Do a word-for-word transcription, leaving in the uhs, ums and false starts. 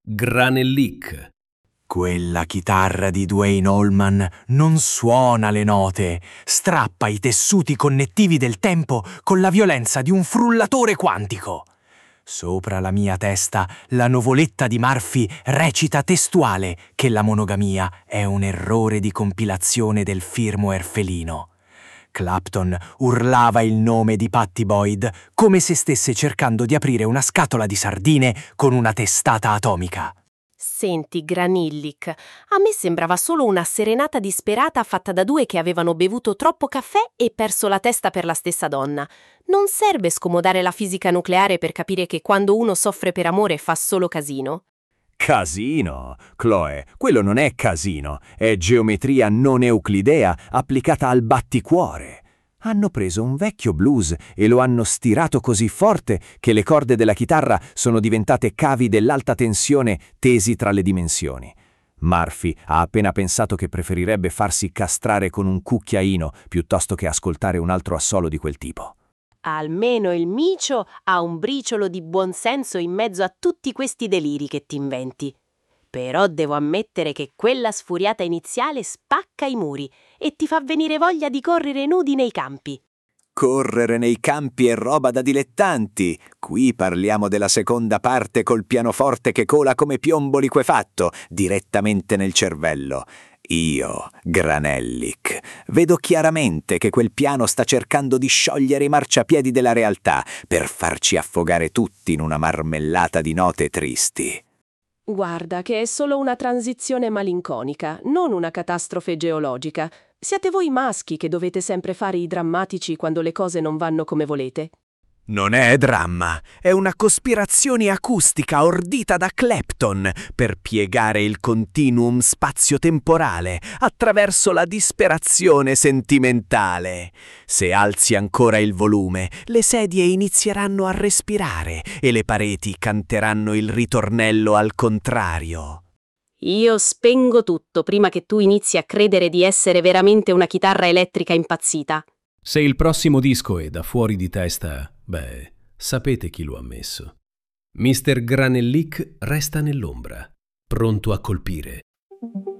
Granellic. Quella chitarra di Duane Allman non suona le note, strappa i tessuti connettivi del tempo con la violenza di un frullatore quantico. Sopra la mia testa la nuvoletta di Murphy recita testuale che la monogamia è un errore di compilazione del firmware felino. Clapton urlava il nome di Pattie Boyd come se stesse cercando di aprire una scatola di sardine con una testata atomica. Senti, Granillic, a me sembrava solo una serenata disperata fatta da due che avevano bevuto troppo caffè e perso la testa per la stessa donna. Non serve scomodare la fisica nucleare per capire che quando uno soffre per amore fa solo casino. Casino? Chloe, quello non è casino, è geometria non euclidea applicata al batticuore. Hanno preso un vecchio blues e lo hanno stirato così forte che le corde della chitarra sono diventate cavi dell'alta tensione tesi tra le dimensioni. Murphy ha appena pensato che preferirebbe farsi castrare con un cucchiaino piuttosto che ascoltare un altro assolo di quel tipo. Almeno il micio ha un briciolo di buonsenso in mezzo a tutti questi deliri che ti inventi. Però devo ammettere che quella sfuriata iniziale spacca i muri e ti fa venire voglia di correre nudi nei campi. Correre nei campi è roba da dilettanti. Qui parliamo della seconda parte col pianoforte che cola come piombo liquefatto direttamente nel cervello. Io, Granellic, vedo chiaramente che quel piano sta cercando di sciogliere i marciapiedi della realtà per farci affogare tutti in una marmellata di note tristi. Guarda che è solo una transizione malinconica, non una catastrofe geologica. Siete voi maschi che dovete sempre fare i drammatici quando le cose non vanno come volete. Non è dramma, è una cospirazione acustica ordita da Clapton per piegare il continuum spazio-temporale attraverso la disperazione sentimentale. Se alzi ancora il volume, le sedie inizieranno a respirare e le pareti canteranno il ritornello al contrario. Io spengo tutto prima che tu inizi a credere di essere veramente una chitarra elettrica impazzita. Se il prossimo disco è da fuori di testa, beh, sapete chi lo ha messo. mister Granellic resta nell'ombra, pronto a colpire.